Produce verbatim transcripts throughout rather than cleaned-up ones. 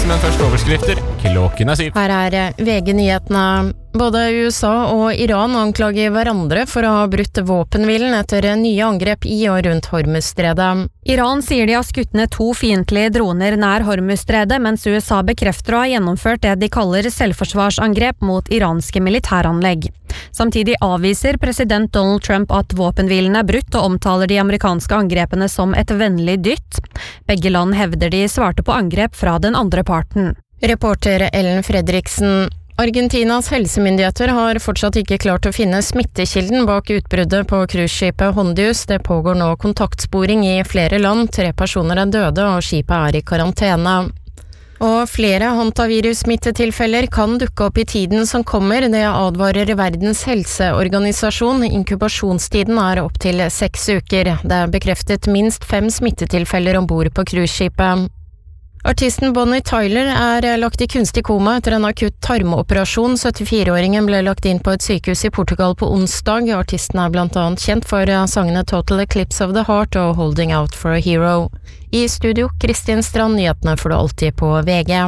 men først overskrifter. Klokken er syv. Her er V G-nyhetene. Både U S A og Iran anklager hverandre for å ha brutt våpenhvilen etter nye angrep i og rundt Hormuzstredet. Iran sier de har skutt ned to fiendtlige droner nær Hormuzstredet, mens U S A bekrefter å ha gjennomført det de kaller selvforsvarsangrep mot iranske militæranlegg. Samtidig avviser president Donald Trump at våpenhvilen er brutt og omtaler de amerikanske angrepene som et vennlig dytt. Begge land hevder de svarte på angrep fra den andre parten. Reporter Ellen Fredriksen. Argentinas helsemyndigheter har fortsatt ikke klart å finne smittekilden bak utbruddet på cruiseskipet Hondius. Det pågår nå kontaktsporing i flere land, tre personer er døde og skipet er i karantene. Og flere hantavirus-smittetilfeller kan dukke opp i tiden som kommer, det advarer Verdens helseorganisasjon. Inkubasjonstiden er opp til seks uker. Det er bekreftet minst fem smittetilfeller ombord på cruiseskipet. Artisten Bonnie Tyler er lagt i kunstig koma etter en akutt tarmoperasjon. syttifire-åringen ble lagt inn på et sykehus i Portugal på onsdag. Artisten er blant annet kjent for sangene Total Eclipse of the Heart og Holding Out for a Hero. I studio, Kristin Strand, nyhetene får du alltid på V G.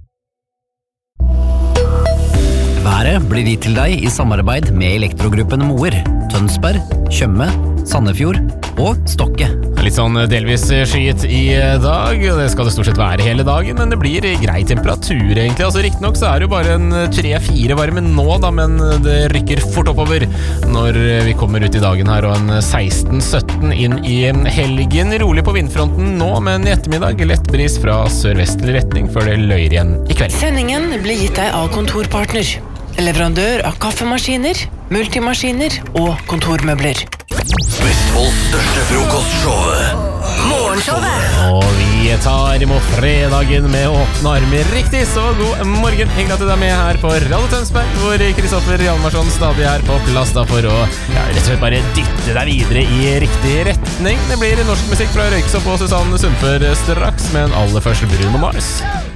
Været blir gitt til deg i samarbeid med Elektrogruppen Moer, Tønsberg, Tjøme, Sandefjord og Stokke. Litt sånn delvis skyet i dag, og det skal det stort sett være hele dagen, men det blir grei temperatur egentlig. Altså riktig nok så er det jo bare en tre fire varme nå da, men det rykker fort oppover når vi kommer ut i dagen her, og en seksten sytten inn i helgen. Rolig på vindfronten nå, men i ettermiddag lett bris fra sør-vestlig retning før det løyer igjen i kveld. Sendingen blir gitt deg av Kontorpartner, leverandør av kaffemaskiner, multimaskiner og kontormøbler. Vestfolds største frokostshowet, Morgenshowet. Og vi tar imot fredagen med åpne armer. Riktig, så god morgen. Hyggelig at du er med her på Radio Tønsberg, hvor Kristoffer Hjalmarsson stadig er på plass da for å ja, rett og slett bare dytte deg videre i riktig retning. Det blir norsk musikk fra Røyksopp og Susanne Sundfør straks, men aller først Bruno Mars.